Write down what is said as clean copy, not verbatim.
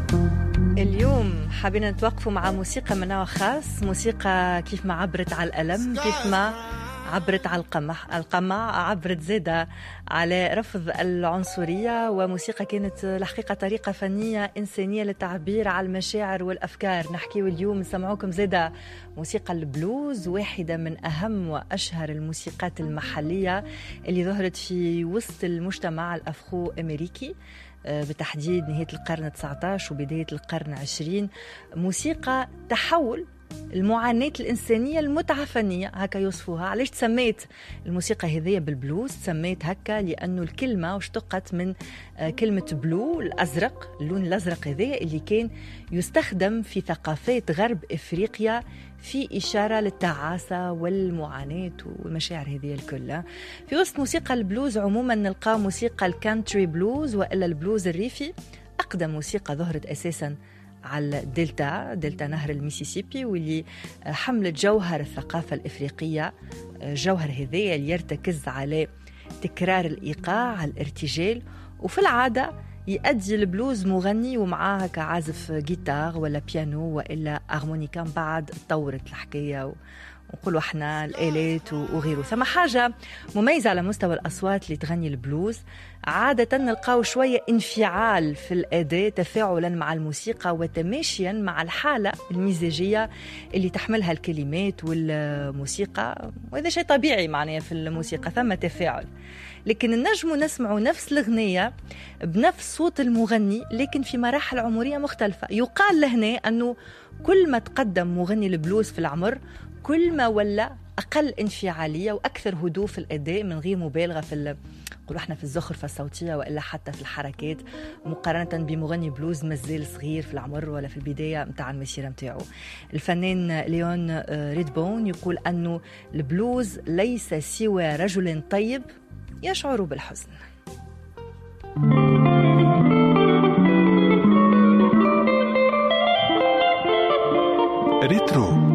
اليوم حابين نتوقفوا مع موسيقى من نوع خاص، موسيقى كيف ما عبرت على الألم، كيف ما عبرت على القمع عبرت زادة على رفض العنصرية، وموسيقى كانت الحقيقة طريقة فنية إنسانية للتعبير على المشاعر والأفكار. نحكي اليوم نسمعوكم زادة موسيقى البلوز، واحدة من أهم وأشهر الموسيقات المحلية اللي ظهرت في وسط المجتمع الأفرو أمريكي بتحديد نهاية القرن 19 وبداية القرن 20. موسيقى تحول المعاناة الإنسانية المتعة فنية، هكا يوصفوها. علاش تسميت الموسيقى هذية بالبلوز؟ تسميت هكا لأنه الكلمة واشتقت من كلمة بلو، الأزرق، اللون الأزرق هذية اللي كان يستخدم في ثقافات غرب إفريقيا في إشارة للتعاسة والمعاناة والمشاعر هذه الكلها. في وسط موسيقى البلوز عموما نلقى موسيقى الكانتري بلوز وإلا البلوز الريفي، أقدم موسيقى ظهرت أساسا على دلتا نهر الميسيسيبي، واللي حملت جوهر الثقافة الإفريقية. جوهر هذية اللي يرتكز على تكرار الإيقاع، الارتجال، وفي العادة يؤدي البلوز مغني ومعاها كعازف جيتار ولا بيانو وإلا أغمونيكا. بعد تطورت الحكاية ونقولوا احنا الآلات وغيره. ثم حاجة مميزة على مستوى الأصوات اللي تغني البلوز، عادة نلقاو شوية انفعال في الأداء تفاعلا مع الموسيقى وتماشيا مع الحالة المزاجية اللي تحملها الكلمات والموسيقى، وهذا شيء طبيعي معناه في الموسيقى ثم تفاعل. لكن النجم نسمعوا نفس الغنية بنفس صوت المغني لكن في مراحل عمرية مختلفة. يقال لهنا أنه كل ما تقدم مغني البلوز في العمر كل ما ولا أقل انفعالية وأكثر هدوء في الأداء، من غير مبالغة في نقولوا احنا في الزخرفة الصوتية وإلا حتى في الحركات، مقارنة بمغني بلوز مازال صغير في العمر ولا في البداية متاع المسيرة متاعه. الفنان ليون ريدبون يقول أنه البلوز ليس سوى رجل طيب يشعر بالحزن. ريترو